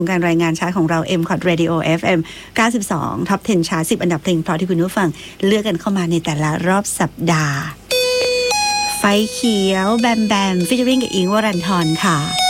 การรายงานชาร์ตของเรา M-Cot Radio FM 92 Top 10 ชาร์ต10 อันดับเพลงเพราะที่คุณผู้ฟังเลือกกันเข้ามาในแต่ละรอบสัปดาห์ไฟเขียวแบมแบมฟีเจอริ่งกับอิงค์ วรันธรค่ะ